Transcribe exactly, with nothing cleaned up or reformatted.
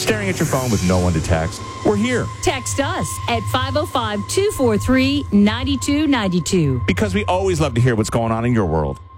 Staring at your phone with no one to text? We're here. Text us at five oh five, two four three, nine two nine two. Because we always love to hear what's going on in your world.